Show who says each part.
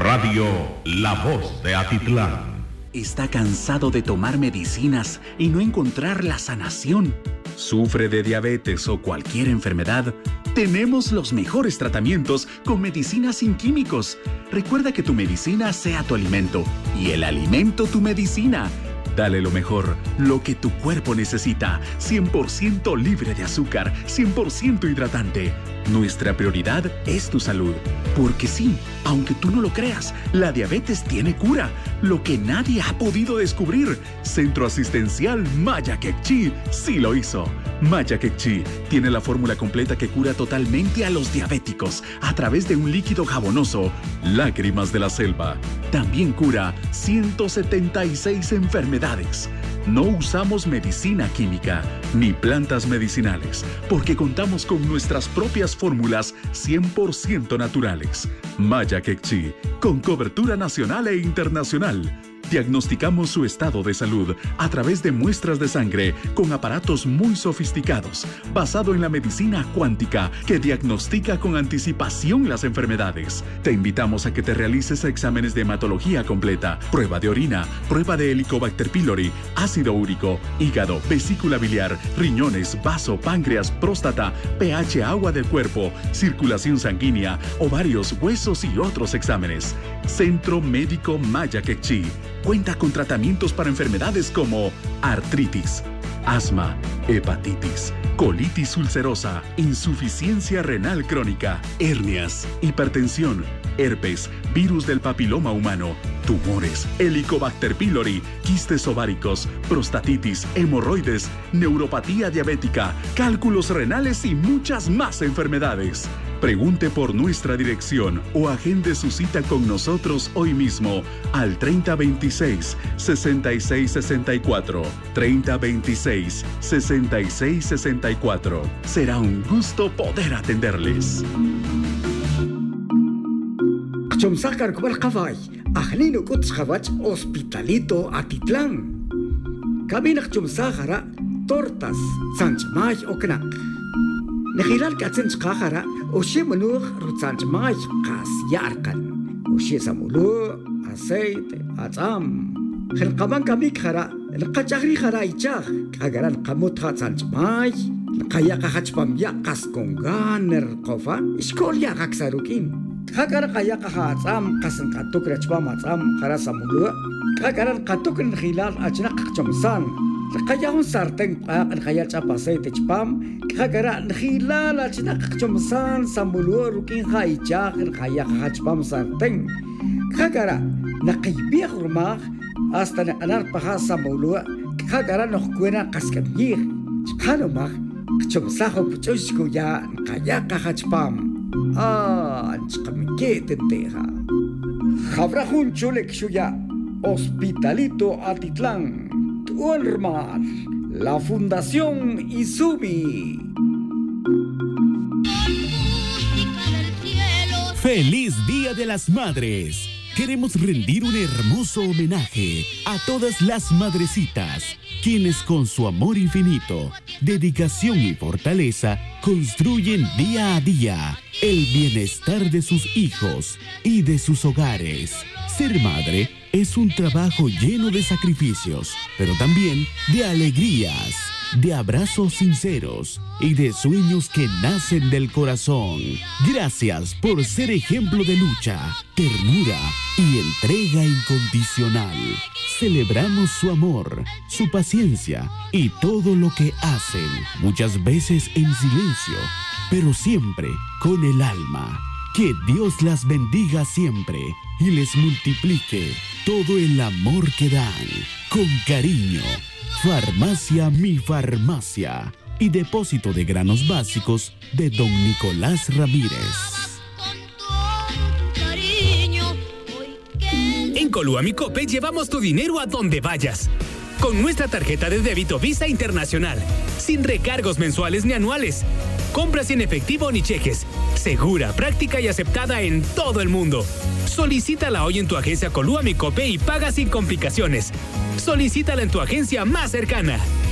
Speaker 1: Radio La Voz de Atitlán.
Speaker 2: ¿Está cansado de tomar medicinas y no encontrar la sanación? ¿Sufre de diabetes o cualquier enfermedad? Tenemos los mejores tratamientos con medicinas sin químicos. Recuerda que tu medicina sea tu alimento y el alimento tu medicina. Dale lo mejor, lo que tu cuerpo necesita. 100% libre de azúcar, 100% hidratante. Nuestra prioridad es tu salud. Porque sí, aunque tú no lo creas, la diabetes tiene cura. Lo que nadie ha podido descubrir. Centro Asistencial Maya Quecchi sí lo hizo. Maya Quecchi tiene la fórmula completa que cura totalmente a los diabéticos a través de un líquido jabonoso, Lágrimas de la Selva. También cura 176 enfermedades. No usamos medicina química ni plantas medicinales porque contamos con nuestras propias fórmulas 100% naturales. Maya Quecchi, con cobertura nacional e internacional. Diagnosticamos su estado de salud a través de muestras de sangre con aparatos muy sofisticados, basado en la medicina cuántica que diagnostica con anticipación las enfermedades. Te invitamos a que te realices exámenes de hematología completa, prueba de orina, prueba de Helicobacter pylori, ácido úrico, hígado, vesícula biliar, riñones, vaso, páncreas, próstata, pH agua del cuerpo, circulación sanguínea, ovarios, huesos y otros exámenes. Centro Médico Maya Quecchi cuenta con tratamientos para enfermedades como artritis, asma, hepatitis, colitis ulcerosa, insuficiencia renal crónica, hernias, hipertensión, herpes, virus del papiloma humano, tumores, Helicobacter pylori, quistes ováricos, prostatitis, hemorroides, neuropatía diabética, cálculos renales y muchas más enfermedades. Pregunte por nuestra dirección o agende su cita con nosotros hoy mismo al 3026-6664. 3026-6664. Será un gusto poder atenderles.
Speaker 3: Chomsakar kubal kafay, ahlino kuts khabach Hospitalito Atitlán. Kabinak chomsakara tortas sanchmay oknak. Nahilal katsin chkakara oshi manuh rutsanchmay kas yarkan. Oshi samulu aceite atzam. Khilqaban kamik khara القجاري خرايجاه كأجران قموت خاتسانج ماي القياقة خاتشبام يقاس كونغان القفا إشكول يقاك ساروكين كأجر قياقة خاتسام قاسن قطوك رجبام أتسام خراسة ملوء كأجران قطوك الخلال أجناق جمسان القياقون سارتين قاق الخيال شاباسي تجبام كأجران الخلال أجناق جمسان سملوء روكين خايجاه القياقة خاتشبام سارتين كأجران نقيبيخ رماخ hasta anar pahasa maulua kagara no kuena kaskamir kalomag chomsaho puchoshku ya kaya kahachpam chkamiketenteja jabrajun chulek shuya Hospitalito Atitlán Tuolmar la Fundación Izumi.
Speaker 4: ¡Feliz Día de las Madres! Queremos rendir un hermoso homenaje a todas las madrecitas, quienes con su amor infinito, dedicación y fortaleza construyen día a día el bienestar de sus hijos y de sus hogares. Ser madre es un trabajo lleno de sacrificios, pero también de alegrías, de abrazos sinceros y de sueños que nacen del corazón. Gracias por ser ejemplo de lucha, ternura y entrega incondicional. Celebramos su amor, su paciencia y todo lo que hacen, muchas veces en silencio, pero siempre con el alma. Que Dios las bendiga siempre y les multiplique todo el amor que dan. Con cariño, Farmacia Mi Farmacia y Depósito de Granos Básicos de Don Nicolás Ramírez.
Speaker 5: En Coluami Cope llevamos tu dinero a donde vayas. Con nuestra tarjeta de débito Visa Internacional, sin recargos mensuales ni anuales. Compras sin efectivo ni cheques. Segura, práctica y aceptada en todo el mundo. Solicítala hoy en tu agencia Coluami Cope y paga sin complicaciones. Solicítala en tu agencia más cercana.